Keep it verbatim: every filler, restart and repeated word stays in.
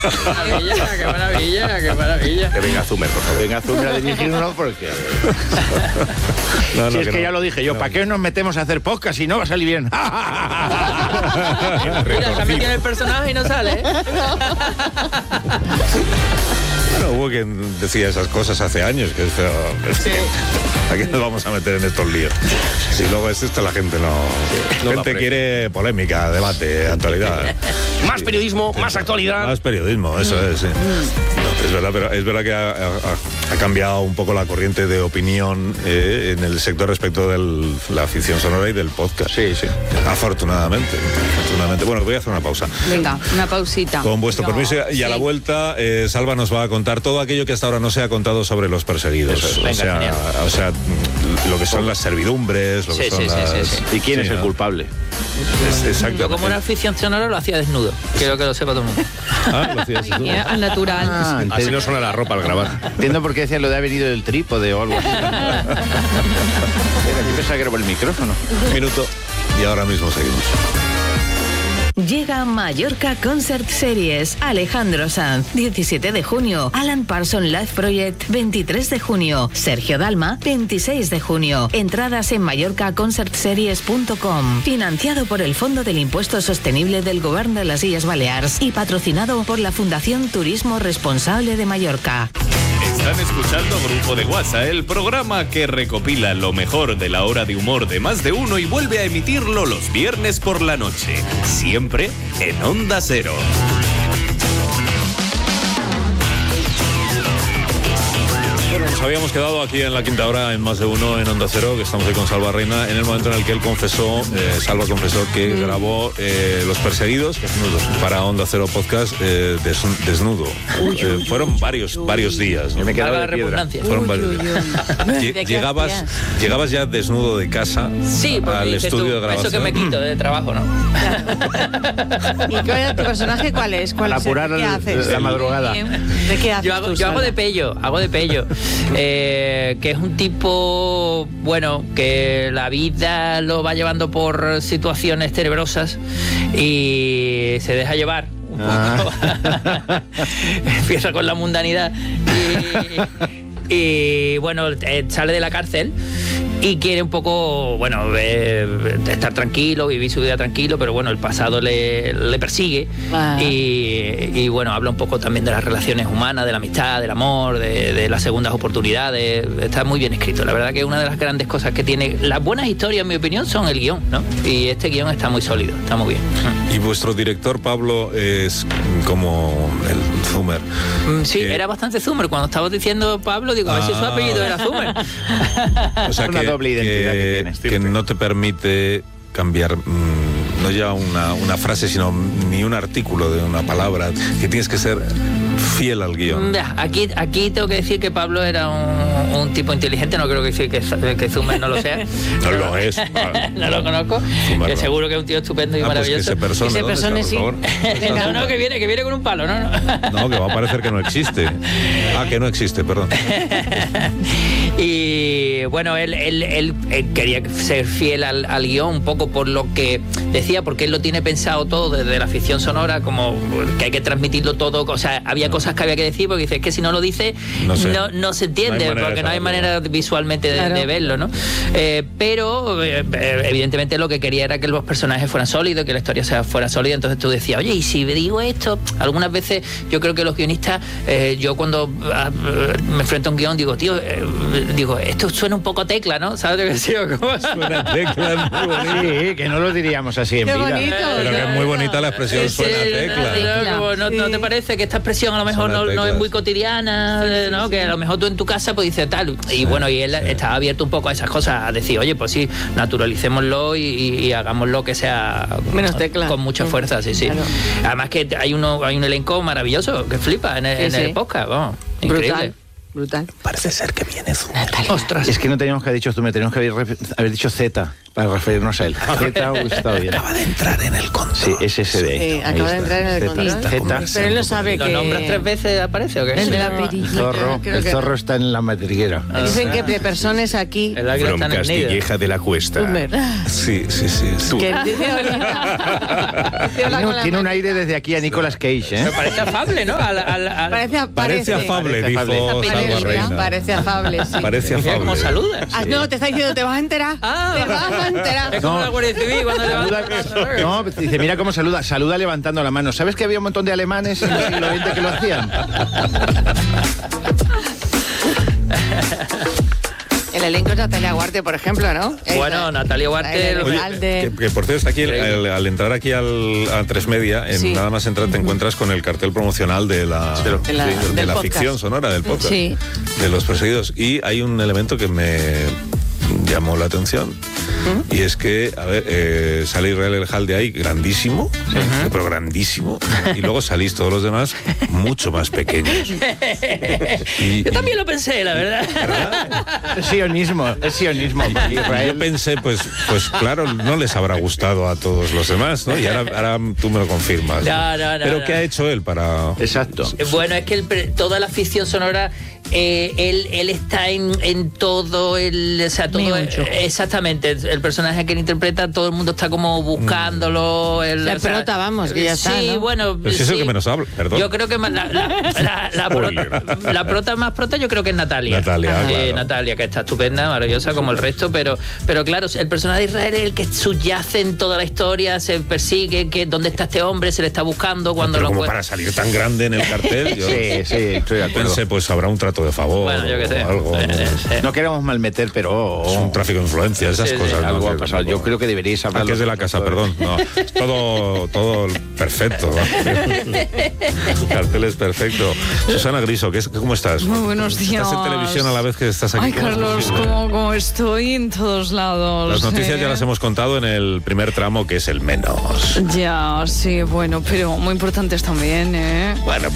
maravilla, qué maravilla, qué maravilla. Que venga Zumer, por favor. Venga Zumer a dirigirnos porque... No, no, si es que, que no. ya lo dije yo, No. ¿para qué nos metemos a hacer podcast si no va a salir bien? Mira, se ha metido en el personaje y no sale, ¿eh? Bueno, hubo quien decía esas cosas hace años, que pero, sí. ¿A qué nos vamos a meter en estos líos? Si luego es esto, la gente no... La gente quiere polémica, debate, actualidad. Más periodismo, más actualidad. Más periodismo, eso es, sí. No, es verdad, pero es verdad que ha, ha- ha cambiado un poco la corriente de opinión eh, en el sector respecto de la ficción sonora y del podcast. Sí, sí. Afortunadamente, afortunadamente. Bueno, voy a hacer una pausa. Venga, una pausita. Con vuestro No, permiso, y a la sí. vuelta, eh, Salva nos va a contar todo aquello que hasta ahora no se ha contado sobre los perseguidos. Eso es. o, Venga, sea, genial. o sea, lo que son las servidumbres, lo que Sí, son sí, sí, las... sí, ¿Y quién Sí, es el ¿no? culpable? Es- exacto. Yo como una afición sonora lo hacía desnudo. Quiero que lo sepa todo el mundo. Ah, lo hacías tú. Al natural. Ah, Así entiendo, no suena la ropa al grabar. entiendo por qué decía lo de haber venido del trípode o algo así. Era, yo pensaba que era por el micrófono. Minuto y ahora mismo seguimos. Llega Mallorca Concert Series. Alejandro Sanz, diecisiete de junio. Alan Parsons Live Project, veintitrés de junio. Sergio Dalma, veintiséis de junio. Entradas en mallorca concert series punto com. Financiado por el Fondo del Impuesto Sostenible del Govern de las Illes Balears y patrocinado por la Fundación Turismo Responsable de Mallorca. Están escuchando Grupo de WhatsApp, el programa que recopila lo mejor de la hora de humor de Más de Uno y vuelve a emitirlo los viernes por la noche, siempre en Onda Cero. Bueno, nos habíamos quedado aquí en la quinta hora en Más de Uno en Onda Cero, que estamos hoy con Salva Reina, en el momento en el que él confesó, eh, Salva confesó que Mm. grabó eh, Los Perseguidos para Onda Cero Podcast eh, des- desnudo. Eh, fueron varios varios días, ¿no? Yo me quedaba Valga la de piedra. redundancia. Fueron varios días. Lle- ¿De qué Llegabas, hacías? llegabas ya desnudo de casa Sí, porque al dices estudio tú, de grabación. eso que me quito de trabajo, ¿no? ¿Y cuál es tu personaje? ¿Cuál es? ¿Cuál Al es? apurar ¿Qué el- haces? la madrugada. ¿De qué haces Yo hago, tú, yo hago Sara? de pello, hago de pello. Eh, que es un tipo, bueno, que la vida lo va llevando por situaciones tenebrosas y se deja llevar un poco. Empieza con la mundanidad y, y, bueno, eh, sale de la cárcel y quiere un poco, bueno, eh, estar tranquilo, vivir su vida tranquilo, pero bueno, el pasado le, le persigue. Ah. Y, y bueno, habla un poco también de las relaciones humanas, de la amistad, del amor, de, de las segundas oportunidades. Está muy bien escrito. La verdad que una de las grandes cosas que tiene las buenas historias, en mi opinión, son el guión, ¿no? Y este guión está muy sólido, está muy bien. Y vuestro director, Pablo, es como el Zumer. Mm, Sí, Que- era bastante Zumer. Cuando estabas diciendo Pablo, digo, a ver si su Ah. apellido era Zumer. O sea, Una que, doble identidad que tienes, que Tirte. no te permite cambiar mm, no ya una, una frase, sino ni un artículo de una palabra, que tienes que ser fiel al guión. Ya, Aquí, aquí tengo que decir que Pablo era un, un tipo inteligente, no creo que decir que, que Zumer no lo sea. No lo es. No lo conozco. Zumer Que no. seguro que es un tío estupendo y Ah, pues que maravilloso. se persone, Que se ¿dónde persone, está, sí. por favor? No, no, que viene, que viene con un palo, no, no. No, que va a parecer que no existe. Ah, que no existe, perdón. Y bueno, él, él, él, él quería ser fiel al, al guión un poco por lo que decía, porque él lo tiene pensado todo desde la ficción sonora, como que hay que transmitirlo todo. O sea, había cosas que había que decir, porque dice, es que si no lo dice, No no, sé. no, se entiende, No hay manera porque de no hay saberlo. manera visualmente de, Claro. de verlo, ¿no? Eh, pero, eh, evidentemente, lo que quería era que los personajes fueran sólidos, que la historia sea, fuera sólida. Entonces tú decías, oye, y si digo esto, algunas veces yo creo que los guionistas, eh, yo cuando ah, me enfrento a un guión, digo, tío, eh, digo, esto suena un poco tecla, ¿no? ¿Sabes lo que digo? ¿Cómo Suena tecla, muy bonito. Sí, que no lo diríamos así en Qué vida. bonito. Pero que es muy bonita la expresión, Sí, suena sí, tecla. ¿no? Como, ¿no, ¿No te parece que esta expresión a lo mejor Suena no, no es teclas. muy cotidiana? eh, ¿no? Que a lo mejor tú en tu casa pues dices tal. Y bueno, y él estaba abierto un poco a esas cosas, a decir, oye, pues sí, naturalicémoslo y, y, y hagámoslo que sea Menos tecla. con mucha fuerza, sí, sí. Claro. Además que hay uno hay un elenco maravilloso que flipa en el, Sí, en el sí. podcast, vamos, increíble. Brutal. Brutal. Parece ser que viene Zumer. Ostras. Es que no teníamos que haber dicho tú, me teníamos que haber, haber dicho Z. para referirnos a él. Z está bien. Acaba de entrar en el control. Sí, S S D. Sí, acaba de entrar en el control. Z. Pero él no sabe ¿Lo que... nombras tres veces aparece o qué? El de la El perillita. zorro, creo el que- zorro está en la madriguera. Dicen que de personas aquí... El águila From está en el nido. Castilleja de la Cuesta. Sí, sí, sí. sí. Que dice Olita. Dice hola Tiene, con la tiene un mano. aire desde aquí a Nicolas Cage, ¿eh? Pero parece afable, ¿no? Al, al, al- Parece, Parece parece, afable, Parece dijo afable. Salva Parece, Reina. parece afable, sí. Parece Mira cómo afable. saluda. Ah, no, te está diciendo, te vas a enterar. Ah, te vas a enterar. Es como No. la Guardia Civil cuando le Saluda, no, dice, mira cómo saluda, saluda levantando la mano. ¿Sabes que había un montón de alemanes en el siglo veinte que lo hacían? El elenco es Natalia Guarte, por ejemplo, ¿no? Bueno, Natalia Guarte, El Oye, alcalde. Que, que por cierto, está aquí, al, al entrar aquí al, a Tres Media, en Sí. nada más entrar te encuentras con el cartel promocional de la, De la- de del la podcast. ficción sonora, del podcast, Sí. de Los Perseguidos. Y hay un elemento que me llamó la atención, y es que, a ver, eh, sale Israel El Hal de ahí, grandísimo, pero grandísimo, y luego salís todos los demás mucho más pequeños. Y- Yo también lo pensé, la verdad. Es sionismo, es sionismo. Y yo pensé, pues, pues claro, no les habrá gustado a todos los demás, ¿no? Y ahora, ahora tú me lo confirmas. No, no, no, Pero no. ¿qué ha hecho él para...? Exacto. Eh, Bueno, es que el pre- toda la ficción sonora, eh, él, él está en, en todo el... O sea, todo... Mucho. eh, exactamente, el personaje que él interpreta, todo el mundo está como buscándolo. El, La o sea, prota, vamos, que ya está, Sí, ¿no? bueno... Pero si es el sí. que menos habla, perdón. Yo creo que más la, la, la, la prota, la prota más prota yo creo que es Natalia. Natalia, Eh, claro. Natalia, que está estupenda, maravillosa como el resto, pero, pero claro, el personaje de Israel es el que subyace en toda la historia, se persigue, que dónde está este hombre, se le está buscando cuando Pero lo como encuentra. para salir tan grande en el cartel, yo Sí, sí, estoy de acuerdo. pensé, pues habrá un trato de favor Bueno, yo qué sé. o algo. Eh, ¿no? eh, eh. No queremos malmeter, pero... Es un tráfico de influencias, esas Sí, sí, cosas. ¿no? Algo ha Que pasado. Yo tampoco- creo que deberíais hablar... Ah, que es de la casa, perdón. No, es todo, todo perfecto. El cartel es perfecto. Susana Griso, ¿qué es, ¿cómo estás? Muy buenos días. ¿Estás en televisión a la vez que estás aquí? Ay, ¿Cómo es Carlos, posible? como, como estoy en todos lados. Las noticias ¿eh? ya las hemos contado en el primer tramo, que es el menos. Ya, sí, bueno, pero muy importantes también, ¿eh? Bueno,